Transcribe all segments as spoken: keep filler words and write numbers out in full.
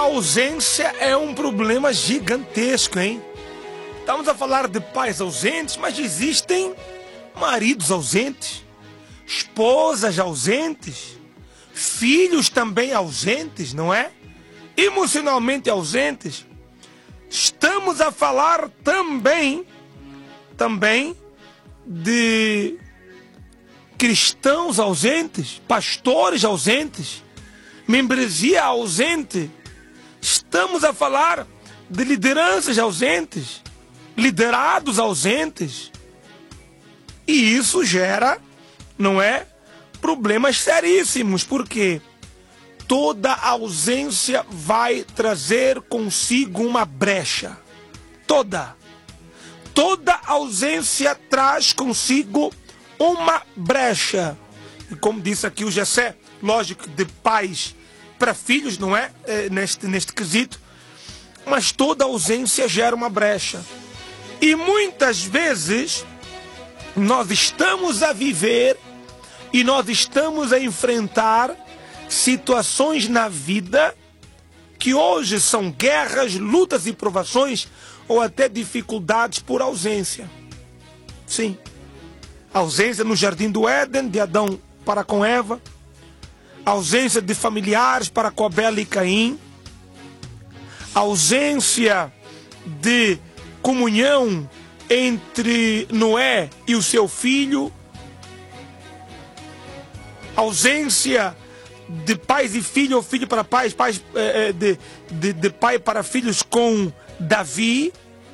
ausência é um problema gigantesco, hein? Estamos a falar de pais ausentes, mas existem maridos ausentes, esposas ausentes, filhos também ausentes, não é? Emocionalmente ausentes. Estamos a falar também, também de cristãos ausentes, pastores ausentes, membresia ausente. Estamos a falar de lideranças ausentes, liderados ausentes. E isso gera, não é, problemas seríssimos, porque toda ausência vai trazer consigo uma brecha. Toda. Toda ausência traz consigo uma brecha. E como disse aqui o Jessé, lógico, de pais para filhos, não é? é neste, neste quesito. Mas toda ausência gera uma brecha. E muitas vezes nós estamos a viver e nós estamos a enfrentar situações na vida que hoje são guerras, lutas e provações ou até dificuldades por ausência. Sim. Ausência no jardim do Éden, de Adão para com Eva. Ausência de familiares para com Abel e Caim. Ausência de comunhão entre Noé e o seu filho. Ausência de pais e filho, ou filho para pais, pais eh, de, de, de pai para filhos com Davi.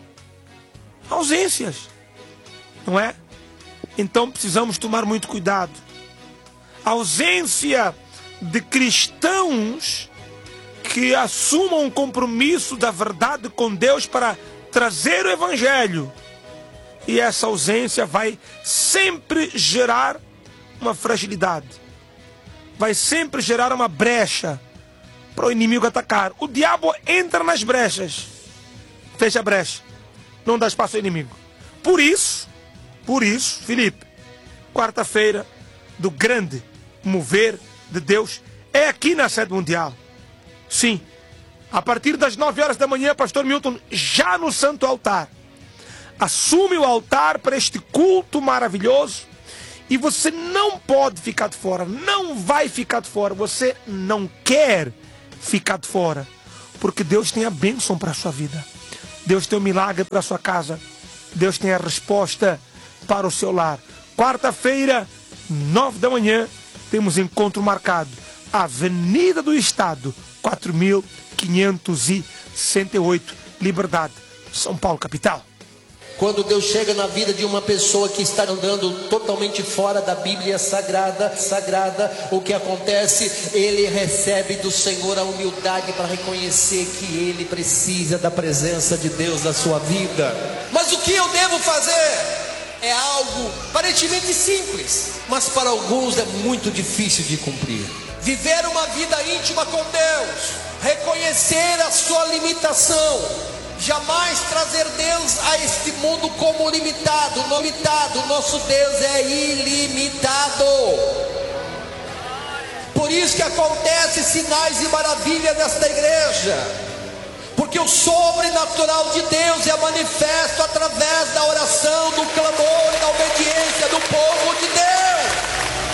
Ausências, não é? Então precisamos tomar muito cuidado. A ausência de cristãos que assumam um compromisso da verdade com Deus para trazer o Evangelho. E essa ausência vai sempre gerar uma fragilidade. Vai sempre gerar uma brecha para o inimigo atacar. O diabo entra nas brechas. Fecha a brecha. Não dá espaço ao inimigo. Por isso, por isso, Felipe, quarta-feira do grande mover de Deus é aqui na sede mundial. Sim, a partir das nove horas da manhã, pastor Milton, já no santo altar, assume o altar para este culto maravilhoso. E você não pode ficar de fora, não vai ficar de fora, você não quer ficar de fora, porque Deus tem a bênção para a sua vida, Deus tem o milagre para a sua casa, Deus tem a resposta para o seu lar. Quarta-feira, nove da manhã, temos encontro marcado, Avenida do Estado, quatro mil quinhentos e sessenta e oito, Liberdade, São Paulo, capital. Quando Deus chega na vida de uma pessoa que está andando totalmente fora da Bíblia sagrada, sagrada, o que acontece? Ele recebe do Senhor a humildade para reconhecer que ele precisa da presença de Deus na sua vida. Mas o que eu devo fazer? É algo aparentemente simples, mas para alguns é muito difícil de cumprir. Viver uma vida íntima com Deus, reconhecer a sua limitação. Jamais trazer Deus a este mundo como limitado, limitado. Nosso Deus é ilimitado. Por isso que acontece sinais e maravilhas nesta igreja, porque o sobrenatural de Deus é manifesto através da oração, do clamor, da obediência do povo de Deus.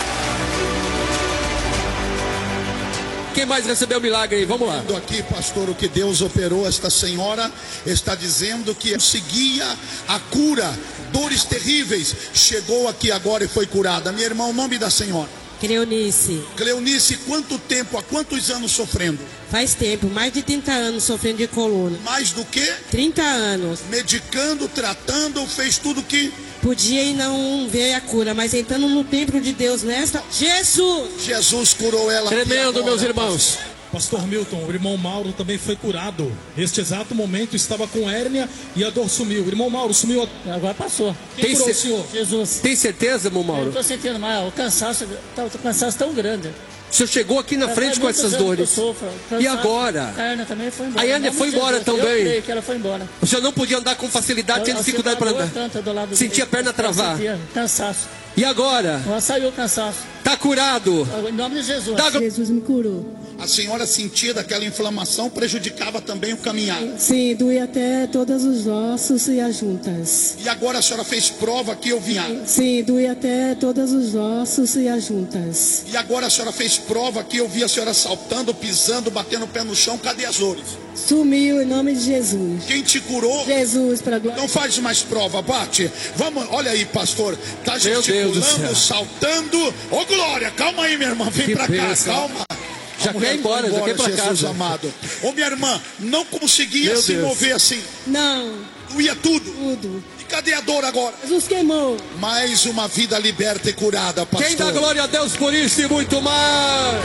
Quem mais recebeu o milagre aí? Vamos lá. Aqui, pastor, o que Deus operou, esta senhora está dizendo que conseguia a cura, dores terríveis, chegou aqui agora e foi curada. Minha irmã, o nome da senhora? Cleonice. Cleonice, quanto tempo, há quantos anos sofrendo? Faz tempo, mais de trinta anos sofrendo de coluna. Mais do que? trinta anos. Medicando, tratando, fez tudo que podia e não veio a cura, mas entrando no templo de Deus nesta, Jesus! Jesus curou ela. Tremendo, meus irmãos. Pastor Milton, o irmão Mauro também foi curado. Neste exato momento estava com hérnia e a dor sumiu. O irmão Mauro sumiu. A... Agora passou. Quem Tem curou ce... o senhor? Jesus. Tem certeza, irmão Mauro? Eu estou sentindo mais. O cansaço, tá, o cansaço tão grande. O senhor chegou aqui na frente com essas dores. Sofro, e agora? A hérnia também foi embora. A hérnia foi embora Jesus, também. Eu creio que ela foi embora. O senhor não podia andar com facilidade, tinha dificuldade para andar. Tanto do lado sentia a perna travar. Sentia cansaço. E agora? Agora saiu o cansaço. Tá Está curado. Em nome de Jesus. Dá glo- Jesus me curou. A senhora sentia daquela inflamação, prejudicava também o caminhar. Sim, doía até todos os ossos e as juntas. E agora a senhora fez prova que eu vinha. Sim, doía até todos os ossos e as juntas. E agora a senhora fez prova que eu vi a senhora saltando, pisando, batendo o pé no chão. Cadê as dores? Sumiu em nome de Jesus. Quem te curou? Jesus, para glória. Não faz mais prova, bate. Vamos, olha aí, pastor. Tá Meu Deus do gesticulando, céu. saltando. Ô, Glória, calma aí, minha irmã. Vem Que pra cá, bênção. calma. Já Vamos quer ir embora, já quer ir pra Jesus casa. amado. Ô, minha irmã, não conseguia Meu se Deus. mover assim. Não, Doía tudo. tudo. E cadê a dor agora? Jesus queimou. Mais uma vida liberta e curada, pastor. Quem dá glória a Deus por isso e muito mais?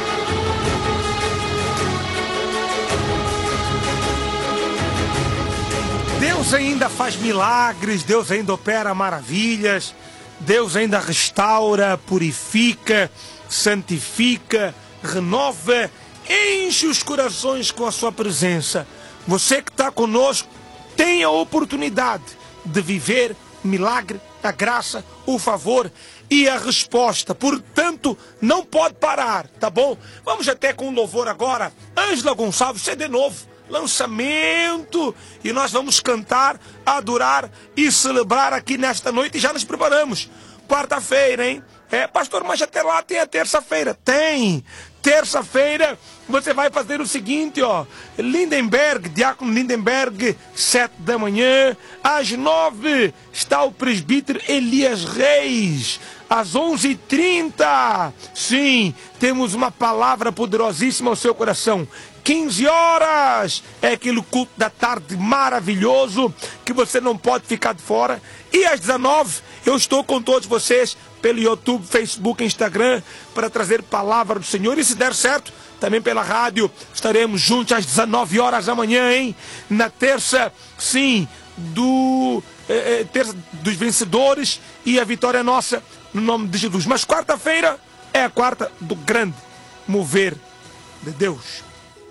Deus ainda faz milagres, Deus ainda opera maravilhas, Deus ainda restaura, purifica, santifica, renova, enche os corações com a sua presença. Você que está conosco tem a oportunidade de viver milagre, a graça, o favor e a resposta. Portanto, não pode parar, tá bom? Vamos até com louvor agora. Ângela Gonçalves, C D novo. Lançamento, e nós vamos cantar, adorar e celebrar aqui nesta noite, e já nos preparamos. Quarta-feira, hein? É, pastor, mas até lá tem a terça-feira. Tem! Terça-feira você vai fazer o seguinte, ó. Lindenberg, Diácono Lindenberg, sete da manhã. Às nove está o presbítero Elias Reis. Às onze e trinta, sim, temos uma palavra poderosíssima ao seu coração. quinze horas é aquele culto da tarde maravilhoso que você não pode ficar de fora. E às dezenove eu estou com todos vocês pelo YouTube, Facebook, Instagram para trazer palavra do Senhor. E se der certo, também pela rádio estaremos juntos às dezenove horas da manhã, hein? Na terça, sim, do é, é, terça dos vencedores, e a vitória é nossa no nome de Jesus. Mas quarta-feira é a quarta do grande mover de Deus.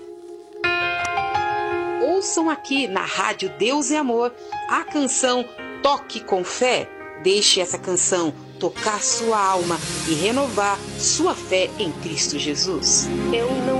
Ouçam aqui na Rádio Deus e Amor a canção Toque com Fé. Deixe essa canção tocar sua alma e renovar sua fé em Cristo Jesus. Eu não